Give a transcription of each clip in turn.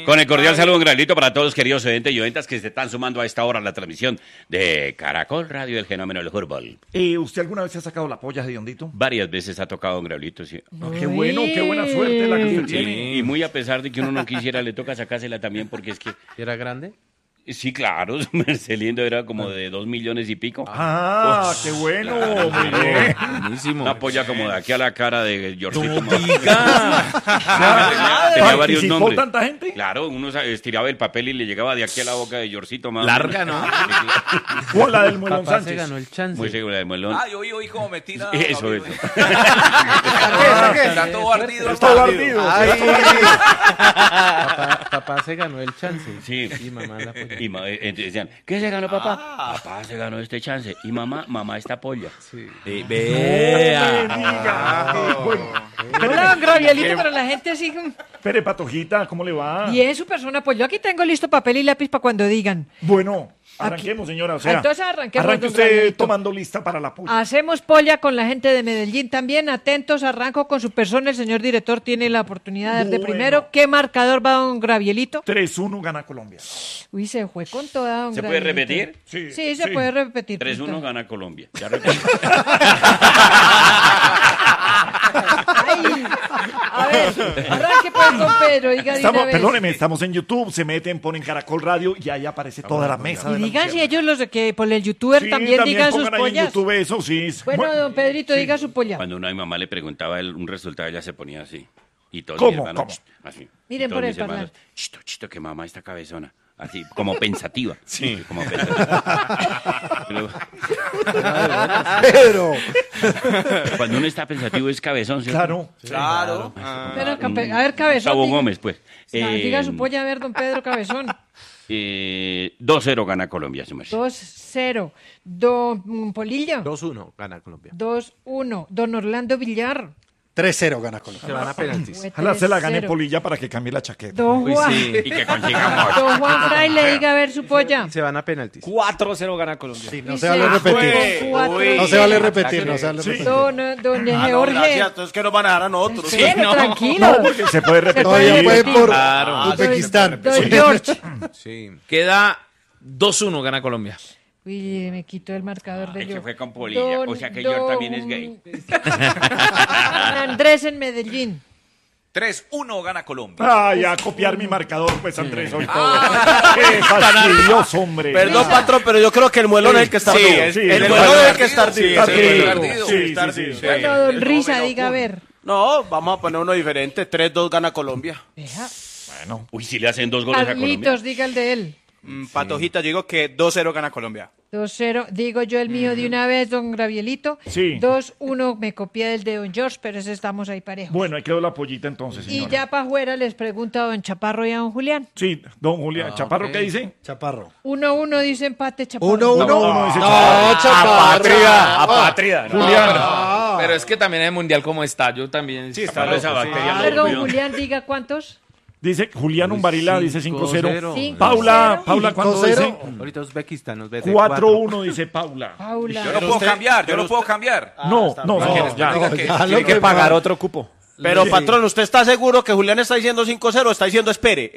Con el cordial saludo, un granito para todos los queridos oyentes y oyentas que se están sumando a esta hora a la transmisión de Caracol Radio, el fenómeno del fútbol. ¿Usted alguna vez se ha sacado la polla de Hondito? Varias veces ha tocado un granito, sí. Qué bueno, qué buena suerte la que usted Sí, tiene. y muy a pesar de que uno no quisiera, le toca sacársela también porque es que... ¿Era grande? Sí, claro, su merced lindo era como de 2 millones y pico. Qué bueno, muy bien. Buenísimo. Una polla como de aquí a la cara de Georgito. ¡No diga! Tenía varios ¿Participó nombres. tanta gente? Claro, uno estiraba el papel y le llegaba de aquí a la boca de Georgito más. Larga, ¿no? ¿O la del Muelón Papá se Sánchez? ganó el chance. Muy segura de Muelón. Yo oí como me tira. Eso. Está todo ardido. Está ardido. Papá se ganó el chance. Sí. Y mamá la polla. Y decían, ¿qué se ganó papá? Papá se ganó este chance. Y mamá esta polla. Sí. Hola, don Gravielito, pero la gente así... Pere Patojita, ¿cómo le va? Bien, su persona, pues yo aquí tengo listo papel y lápiz para cuando digan. Bueno, arranquemos, señora. O sea, Entonces arranquemos, arranque don usted Gravielito. tomando lista para la polla. Hacemos polla con la gente de Medellín también. Atentos, arranco con su persona. El señor director tiene la oportunidad de dar de Bueno. primero. ¿Qué marcador va don Gravielito? 3-1 gana Colombia. Uy, se fue con toda don ¿Se puede Gravielito. repetir? Sí, se puede repetir. 3-1 gana Colombia. Ya repito. Ay, a ver, arranque pues con Pedro, diga de una Estamos, vez. perdóneme, estamos en YouTube, se meten, ponen Caracol Radio y ahí aparece toda la mesa. Y de la digan si noche. ellos los de que por el youtuber Sí, también digan sus pongan ahí en pollas. YouTube eso, sí. Bueno, don Pedrito, diga su polla. Cuando una a mi mamá le preguntaba un resultado, ella se ponía así. Y todos ¿Cómo? mis hermanos, ¿Cómo? así. Miren Y todos por el mis hermanos, parlante. chito, que mamá está cabezona. Así, como pensativa. Sí. Como pensativa. Pero Pedro. cuando uno está pensativo es cabezón, ¿cierto? Claro. Claro. Pero, a ver, Cabezón. Gustavo diga- Gómez, pues. Diga su polla, a ver, don Pedro Cabezón. 2-0 gana Colombia, su merced. 2-0. Don Polilla. 2-1 gana Colombia. 2-1. Don Orlando Villar. 3-0 gana Colombia. Se van a penaltis. Fue Ojalá se la gane 3-0. Polilla para que cambie la chaqueta. Don Juan. Y que consigamos. Don Juan Fraile, diga a ver su polla. Se van a penaltis. 4-0 gana Colombia. Sí, no Y se vale repetir. con cuatro. No se vale repetir, no se vale Sí. repetir. Don No, Jorge. gracias. Entonces, ¿qué nos van a dar a nosotros? Espere, tranquilo. No, porque se puede repetir. Todavía puede repetir. por Claro. Uzbekistán. Don George. Sí. Queda 2-1 gana Colombia. Uy, me quitó el marcador de Ay, se George. fue con Polilla. O sea que George también es gay. Don Andrés en Medellín. 3-1 gana Colombia. Ay, a copiar mi marcador, pues Andrés, hoy todo. Qué fastidioso, hombre. Perdón, patrón, pero yo creo que el muelón es el que está ardido. sí, El sí, muelón sí, es el que está ardido. Está ardido. ardido. Sí, Está sí, sí. ardido. Bueno, don Risa, diga a ver. No, vamos a poner uno diferente. 3-2 gana Colombia. Deja. Bueno, Uy, si le hacen 2 goles a Colombia. Carlitos, diga el de él. Patojita, yo digo que 2-0 gana Colombia. 2-0, digo yo el mío de una vez, don Gravielito. Sí. 2-1, me copié del de don George, pero ese estamos ahí parejos. bueno, ahí quedó la pollita entonces, Y señora. ya para afuera les pregunto a don Chaparro y a don Julián. Sí, don Julián. ¿Chaparro qué dice? Chaparro. 1-1 dice empate, Chaparro. 1-1. No, dice No, Chaparro. Apátrida. Julián. Pero es que también el mundial como está, yo también. Sí, Está esa bacteria. A ver, don lo Julián, diga cuántos. Dice Julián Umbarila, dice 5-0. 5-0. Paula, ¿cuánto 5-0. dice? Ahorita Uzbekistán nos ve 4-1, dice Paula. Paula. Yo no puedo cambiar, yo no puedo cambiar. No, ya. Diga que- Tiene que pagar otro cupo. Pero, patrón, ¿usted está seguro que Julián está diciendo 5-0 o está diciendo espere?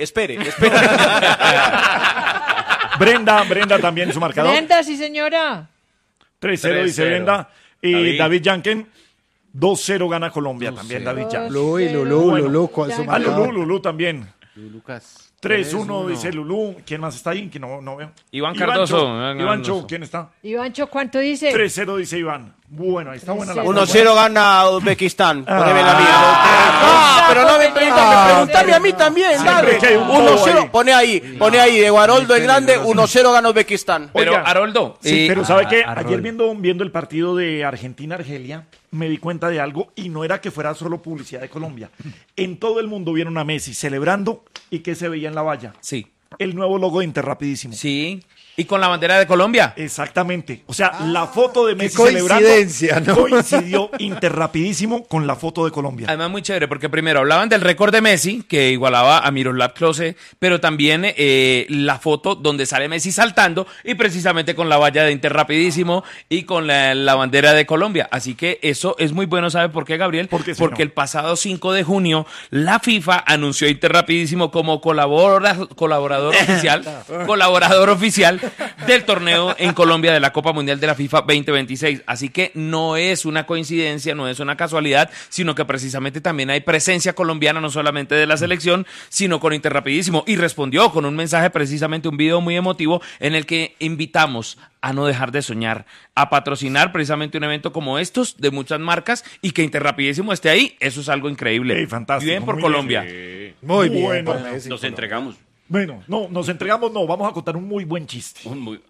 Brenda también su marcador. Brenda, sí señora. 3-0 dice 3-0. Brenda. Y David. David Yanken, 2-0 gana Colombia también, David Yanken. Lulú, ¿cuál es su Ya. marcador? Lulú también. Lucas. 3-1 dice Lulú. ¿Quién más está ahí? Que no veo. Iván Cardoso. Ivancho, ¿quién está? Ivancho, ¿cuánto dice? 3-0 dice Iván. Bueno, ahí está buena la 3-0. gana Uzbekistán. Poneme la mía. Ah, Pero no me preguntarme a mí también, Siempre que hay un bobo 1-0. ahí. Pone ahí, de Guaroldo en grande, 1-0 gana Uzbekistán. Pero, Oiga, Haroldo. Sí, pero ¿sabe qué? Arroyo. Ayer viendo el partido de Argentina-Argelia, me di cuenta de algo y no era que fuera solo publicidad de Colombia. En todo el mundo vieron a Messi celebrando y que se veía en la valla. Sí. el nuevo logo de Interrapidísimo. Sí. Y con la bandera de Colombia. Exactamente. O sea, la foto de Messi coincidencia, celebrando ¿no? coincidió Interrapidísimo con la foto de Colombia. Además, muy chévere, porque primero hablaban del récord de Messi, que igualaba a Miroslav Klose, pero también la foto donde sale Messi saltando y precisamente con la valla de Interrapidísimo y con la bandera de Colombia. Así que eso es muy bueno, ¿sabe por qué, Gabriel? ¿Por qué, señor? Porque el pasado 5 de junio la FIFA anunció a Interrapidísimo como colaborador oficial del torneo en Colombia de la Copa Mundial de la FIFA 2026. Así que no es una coincidencia, no es una casualidad, sino que precisamente también hay presencia colombiana, no solamente de la selección, sino con Interrapidísimo. Y respondió con un mensaje, precisamente un video muy emotivo, en el que invitamos a no dejar de soñar, a patrocinar precisamente un evento como estos de muchas marcas y que Interrapidísimo esté ahí. Eso es algo increíble. Fantástico. Bien por muy Colombia. Muy bien. Bueno, por Messi, Nos Colombia. entregamos. Bueno, no, nos entregamos, no, vamos a contar un muy buen chiste. Un muy...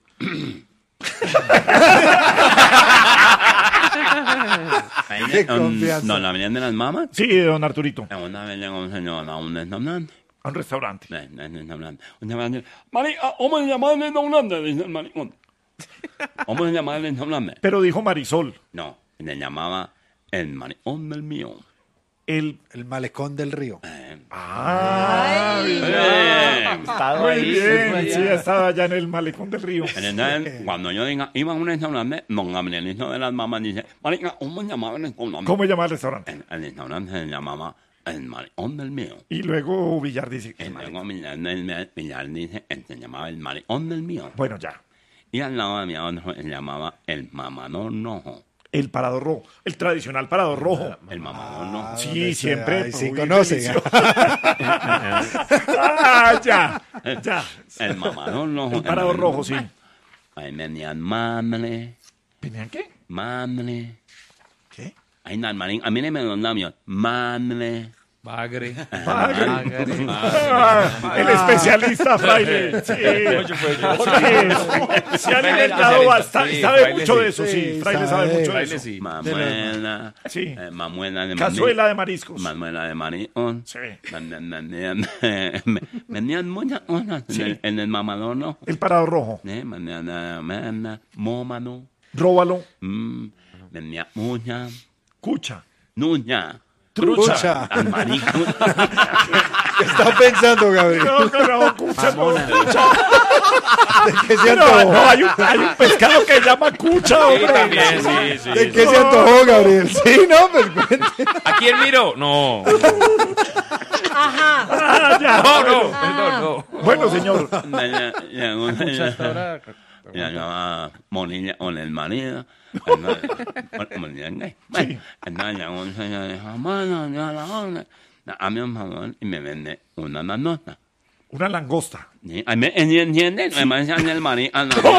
Qué confianza. No, la venían de las mamas. Sí, don Arturito, Una vez llegó un señor a un restaurante. a un restaurante. Una vez, marica, ¿cómo se llama el restaurante? Dice el maricón. ¿Cómo se llama el restaurante? Pero dijo Marisol, No, le llamaba el maricón del mío. el... El malecón del río. Muy bien, sí, estaba allá en el malecón del río. Entonces, cuando yo iba a un restaurante, don Gabrielito de las mamas dice, marica, ¿cómo se llamaba el restaurante? ¿Cómo se llama el restaurante? El restaurante se llamaba el maricón del mío. Y luego Villar dice, Y luego Villar dice, se llamaba el maricón del mío. bueno, ya, Y al lado de mi otro se llamaba el mamador rojo. el parador rojo, el tradicional parador rojo. El mamador rojo. Sí, siempre. Ahí sí uy, conocen. delicioso. Ya. El mamador rojo. El parador rojo, sí. Ahí venían mamle, ¿Venían qué? mamle. ¿Qué? Ahí no, marín, a mí no me los labios. Mamle. Bagre. El especialista fraile. Sí. Sí. Se ha alimentado bastante. Sabe fraile mucho sí. de eso, sí. Sí, Fraile sabe sabe. mucho de Fraile eso. sí. Mamuela. Sí. Mamuela de Cazuela de mariscos. Mamuela de maricón. Sí. Venían muchas cosas en el mamador, ¿no? El parador rojo. Venían mómano. Róbalo. Venía muña. Cucha. Nuña. Trucha. Al maricón. ¿Qué está pensando, Gabriel? No, cucha, no. ¿De qué se No, antojó? no, hay un pescado que se llama cucha, hombre. Sí. ¿De qué se antojó, Gabriel? Sí, no, pues cuente. ¿A quién miro? No. Ah, ya. No, perdón, no. Bueno, señor. Ya llamaba Monilla con el marido. A mí un favor y me vende una langosta. Una langosta. ¿Me entienden? Me decían el marido.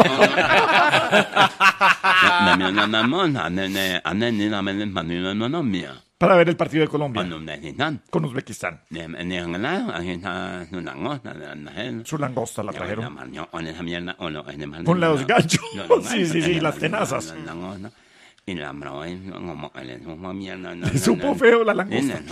Dame una langosta. Anenina me den panino no mía. Para ver el partido de Colombia Cuando necesitan. con Uzbekistán. Aquí está su langosta. Su langosta la trajeron. Con los ganchos. Sí, las tenazas. Y la probé como le supo mierda. Le supo feo la langosta.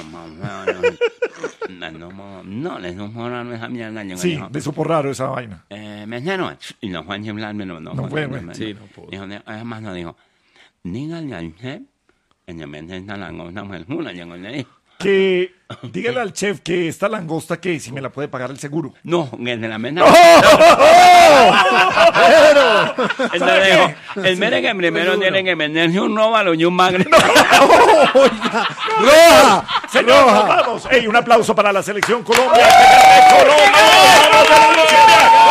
No, le supo raro esa mierda. Sí, le supo raro esa vaina. Me dijeron, y no fue a chiflarme, no fue, bueno. Sí, no pudo. Dijo, además no dijo, dígale al chef, que me vende esta langosta, pues una, llegó y le dijo. Que dígale al chef que esta langosta que si me la puede pagar el seguro. No, que se la meta. Entonces dijo, el mere que primero tiene que venderse un róbalo y un magre. ¡Roja! Señor, nos vamos. Ey, un aplauso para la selección Colombia. ¡Colombia! ¡Vamos, Colombia!